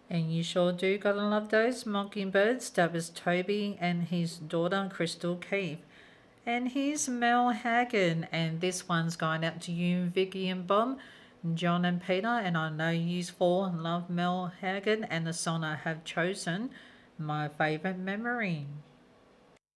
And you sure do gotta love those mockingbirds. That was Toby and his daughter Crystal Keith. And here's Mel Hagen, and this one's going out to you, Vicky and Bob, John and Peter, and I know you four love Mel Hagen and the song I have chosen, My Favourite Memory.